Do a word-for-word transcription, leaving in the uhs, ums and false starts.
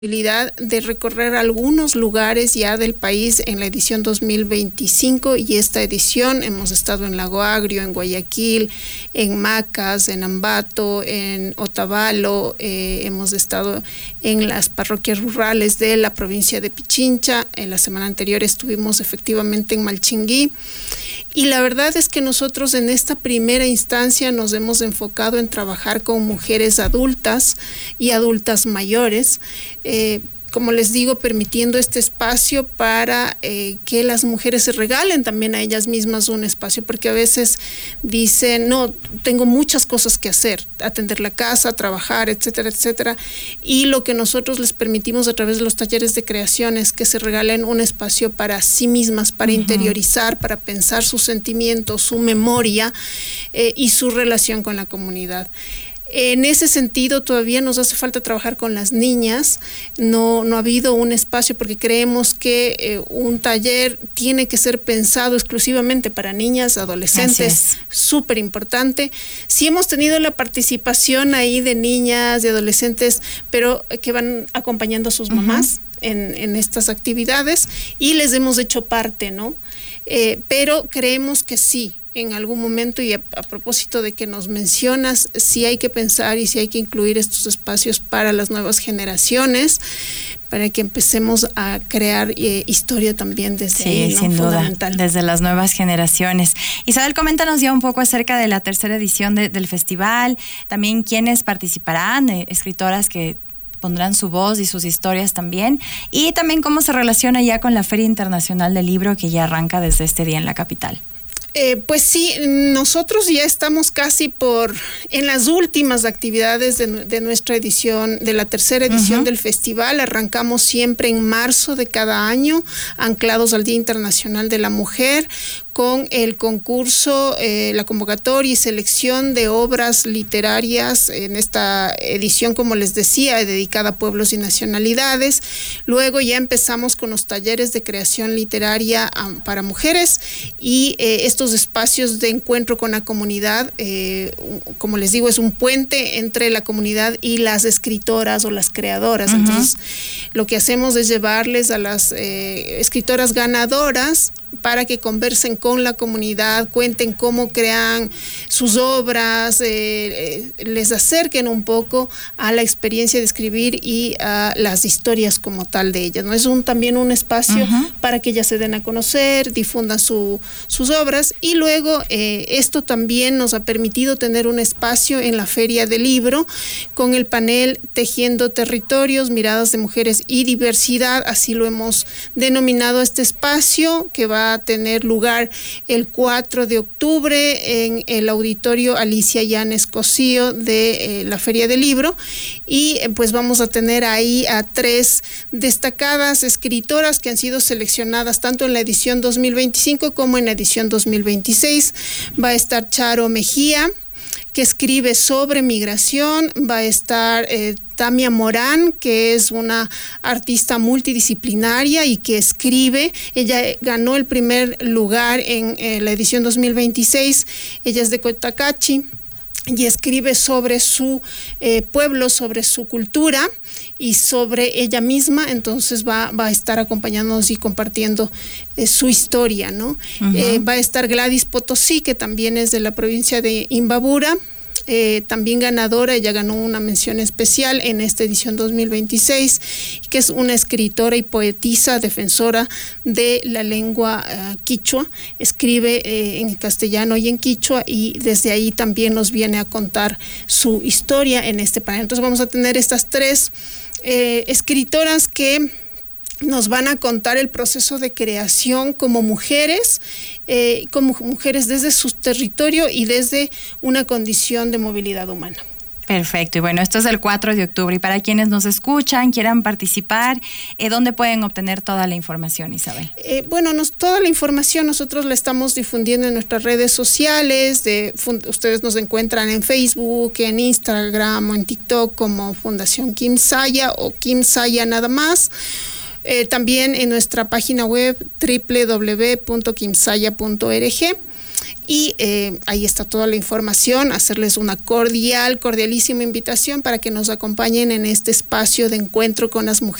de recorrer algunos lugares ya del país en la edición dos mil veinticinco, y esta edición hemos estado en Lago Agrio, en Guayaquil, en Macas, en Ambato, en Otavalo, eh, hemos estado en las parroquias rurales de la provincia de Pichincha. En la semana anterior estuvimos efectivamente en Malchinguí, y la verdad es que nosotros en esta primera instancia nos hemos enfocado en trabajar con mujeres adultas y adultas mayores, eh, como les digo, permitiendo este espacio para eh, que las mujeres se regalen también a ellas mismas un espacio, porque a veces dicen, no, tengo muchas cosas que hacer, atender la casa, trabajar, etcétera, etcétera, y lo que nosotros les permitimos a través de los talleres de creación es que se regalen un espacio para sí mismas, para uh-huh. interiorizar, para pensar sus sentimientos, su memoria eh, y su relación con la comunidad. En ese sentido, todavía nos hace falta trabajar con las niñas. No, no ha habido un espacio porque creemos que eh, un taller tiene que ser pensado exclusivamente para niñas, adolescentes, súper importante. Sí hemos tenido la participación ahí de niñas, de adolescentes, pero que van acompañando a sus uh-huh. mamás en, en estas actividades, y les hemos hecho parte, ¿no? Eh, pero creemos que sí. En algún momento, y a, a propósito de que nos mencionas, sí hay que pensar y sí hay que incluir estos espacios para las nuevas generaciones, para que empecemos a crear eh, historia también desde sí, ahí, ¿no? Sin Fundamental. duda, desde las nuevas generaciones. Isabel, coméntanos ya un poco acerca de la tercera edición de, del festival, también quiénes participarán, eh, escritoras que pondrán su voz y sus historias también, y también cómo se relaciona ya con la Feria Internacional del Libro que ya arranca desde este día en la capital. Eh, pues sí, nosotros ya estamos casi por en las últimas actividades de, de nuestra edición, de la tercera edición uh-huh. del festival. Arrancamos siempre en marzo de cada año, anclados al Día Internacional de la Mujer, con el concurso, eh, la convocatoria y selección de obras literarias en esta edición, como les decía, dedicada a pueblos y nacionalidades. Luego ya empezamos con los talleres de creación literaria um, para mujeres y eh, estos espacios de encuentro con la comunidad, eh, como les digo, es un puente entre la comunidad y las escritoras o las creadoras. Uh-huh. Entonces, lo que hacemos es llevarles a las eh, escritoras ganadoras para que conversen con la comunidad, cuenten cómo crean sus obras, eh, eh, les acerquen un poco a la experiencia de escribir y a las historias como tal de ellas, ¿no? Es un, también un espacio uh-huh. para que ellas se den a conocer, difundan su, sus obras, y luego eh, esto también nos ha permitido tener un espacio en la Feria del Libro con el panel Tejiendo Territorios, Miradas de Mujeres y Diversidad, así lo hemos denominado este espacio, que va a tener lugar el cuatro de octubre en el auditorio Alicia Llanes Cosío de eh, la Feria del Libro, y eh, pues vamos a tener ahí a tres destacadas escritoras que han sido seleccionadas tanto en la edición dos mil veinticinco como en la edición dos mil veintiséis. Va a estar Charo Mejía, que escribe sobre migración. Va a estar eh, Tamia Morán, que es una artista multidisciplinaria y que escribe. Ella ganó el primer lugar en eh, la edición dos mil veintiséis. Ella es de Cotacachi y escribe sobre su eh, pueblo, sobre su cultura y sobre ella misma. Entonces va, va a estar acompañándonos y compartiendo eh, su historia, ¿no? Uh-huh. Eh, va a estar Gladys Potosí, que también es de la provincia de Imbabura. Eh, también ganadora, ella ganó una mención especial en esta edición dos mil veintiséis, que es una escritora y poetisa defensora de la lengua uh, quichua. Escribe eh, en castellano y en quichua, y desde ahí también nos viene a contar su historia en este panel. Entonces vamos a tener estas tres eh, escritoras que nos van a contar el proceso de creación como mujeres, eh, como mujeres desde su territorio y desde una condición de movilidad humana. Perfecto, y bueno, esto es el cuatro de octubre, y para quienes nos escuchan, quieran participar, eh, ¿dónde pueden obtener toda la información, Isabel? Eh, bueno, nos, toda la información nosotros la estamos difundiendo en nuestras redes sociales. De, fund, ustedes nos encuentran en Facebook, en Instagram o en TikTok como Fundación Quimsaya o Quimsaya nada más. Eh, también en nuestra página web doble u doble u doble u punto quimsaya punto org. Y eh, ahí está toda la información, hacerles una cordial, cordialísima invitación para que nos acompañen en este espacio de encuentro con las mujeres